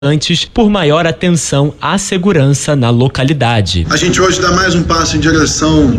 antes por maior atenção à segurança na localidade. A gente hoje dá mais um passo em direção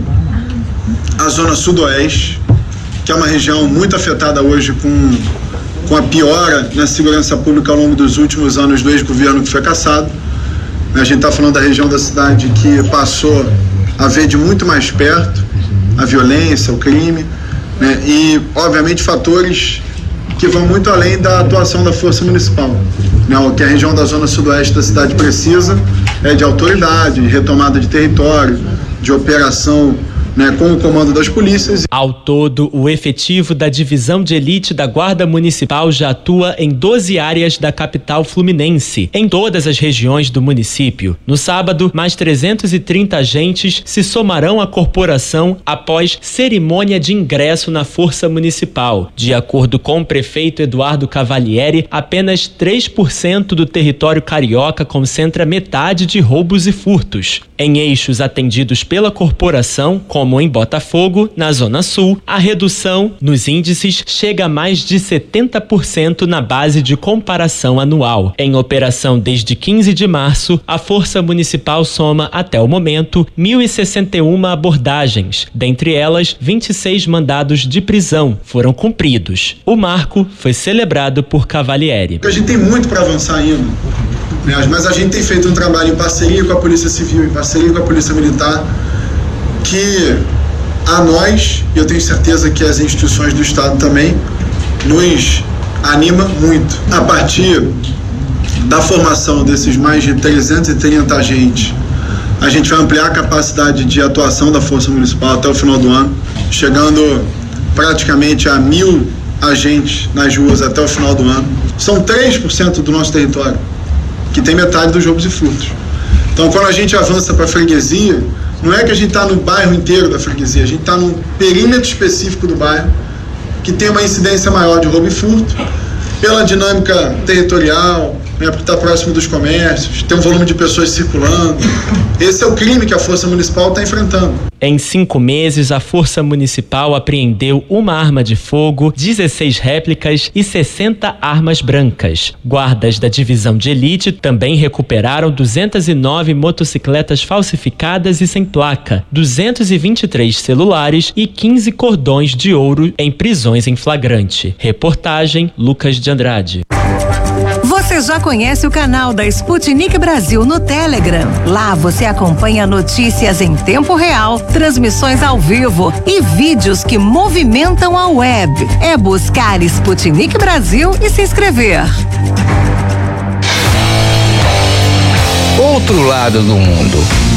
à zona sudoeste, que é uma região muito afetada hoje com a piora na segurança pública ao longo dos últimos anos desde o governo que foi cassado. A gente está falando da região da cidade que passou a ver de muito mais perto a violência, o crime, né? E, obviamente, fatores que vão muito além da atuação da Força Municipal. O que a região da zona sudoeste da cidade precisa é de autoridade, de retomada de território, de operação, com o comando das polícias. Ao todo, o efetivo da Divisão de Elite da Guarda Municipal já atua em 12 áreas da capital fluminense, em todas as regiões do município. No sábado, mais 330 agentes se somarão à corporação após cerimônia de ingresso na Força Municipal. De acordo com o prefeito Eduardo Cavalieri, apenas 3% do território carioca concentra metade de roubos e furtos. Em eixos atendidos pela corporação, como em Botafogo, na Zona Sul, a redução nos índices chega a mais de 70% na base de comparação anual. Em operação desde 15 de março, a Força Municipal soma, até o momento, 1.061 abordagens. Dentre elas, 26 mandados de prisão foram cumpridos. O marco foi celebrado por Cavalieri. A gente tem muito para avançar ainda, mas a gente tem feito um trabalho em parceria com a Polícia Civil, em parceria com a Polícia Militar, que a nós, e eu tenho certeza que as instituições do Estado também, nos anima muito. A partir da formação desses mais de 330 agentes, a gente vai ampliar a capacidade de atuação da Força Municipal até o final do ano, chegando praticamente a 1.000 agentes nas ruas até o final do ano. São 3% do nosso território, que tem metade dos roubos e furtos. Então, quando a gente avança para a freguesia, não é que a gente está no bairro inteiro da freguesia, a gente está num perímetro específico do bairro que tem uma incidência maior de roubo e furto, pela dinâmica territorial, porque está próximo dos comércios, tem um volume de pessoas circulando. Esse é o crime que a Força Municipal está enfrentando. Em 5 meses, a Força Municipal apreendeu uma arma de fogo, 16 réplicas e 60 armas brancas. Guardas da Divisão de Elite também recuperaram 209 motocicletas falsificadas e sem placa, 223 celulares e 15 cordões de ouro em prisões em flagrante. Reportagem Lucas de Andrade. Você já conhece o canal da Sputnik Brasil no Telegram? Lá você acompanha notícias em tempo real, transmissões ao vivo e vídeos que movimentam a web. É buscar Sputnik Brasil e se inscrever. Outro lado do mundo.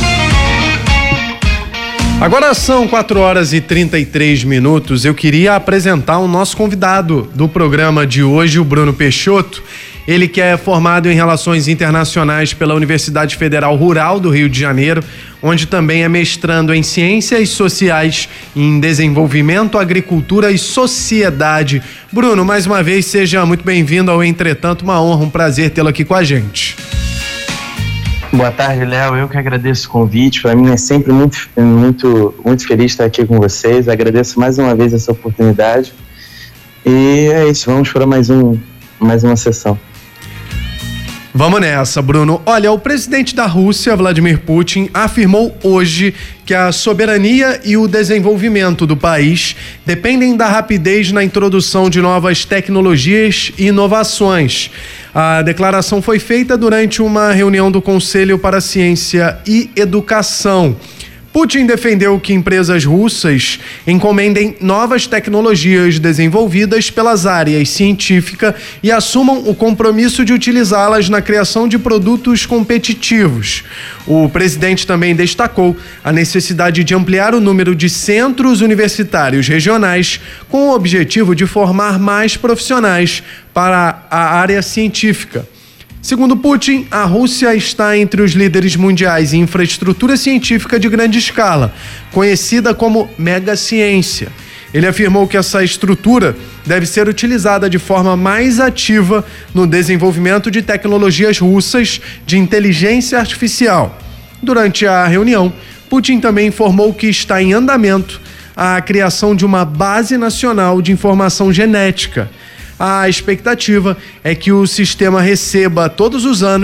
Agora são 4h33. Eu queria apresentar o nosso convidado do programa de hoje, o Bruno Peixoto. Ele que é formado em Relações Internacionais pela Universidade Federal Rural do Rio de Janeiro, onde também é mestrando em Ciências Sociais e em Desenvolvimento, Agricultura e Sociedade. Bruno, mais uma vez, seja muito bem-vindo ao Entretanto, uma honra, um prazer tê-lo aqui com a gente. Boa tarde, Léo. Eu que agradeço o convite. Para mim é sempre muito feliz estar aqui com vocês. Agradeço mais uma vez essa oportunidade. E é isso, vamos para mais uma sessão. Vamos nessa, Bruno. Olha, o presidente da Rússia, Vladimir Putin, afirmou hoje que a soberania e o desenvolvimento do país dependem da rapidez na introdução de novas tecnologias e inovações. A declaração foi feita durante uma reunião do Conselho para a Ciência e Educação. Putin defendeu que empresas russas encomendem novas tecnologias desenvolvidas pelas áreas científica e assumam o compromisso de utilizá-las na criação de produtos competitivos. O presidente também destacou a necessidade de ampliar o número de centros universitários regionais com o objetivo de formar mais profissionais para a área científica. Segundo Putin, a Rússia está entre os líderes mundiais em infraestrutura científica de grande escala, conhecida como megaciência. Ele afirmou que essa estrutura deve ser utilizada de forma mais ativa no desenvolvimento de tecnologias russas de inteligência artificial. Durante a reunião, Putin também informou que está em andamento a criação de uma base nacional de informação genética. A expectativa é que o sistema receba todos os anos